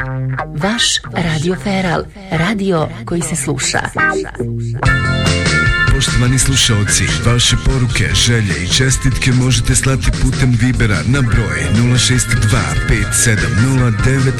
Vaš Radio Feral, radio koji se sluša. Poštovani slušalci, vaše poruke, želje i čestitke možete slati putem Vibera na broj 062 5709